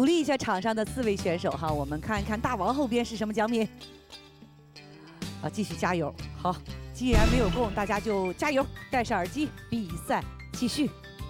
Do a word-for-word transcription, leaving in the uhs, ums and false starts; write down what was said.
励一下场上的四位选手哈，我们看一看大王后边是什么奖品。啊，继续加油！好，既然没有供，大家就加油，戴上耳机，比赛继续。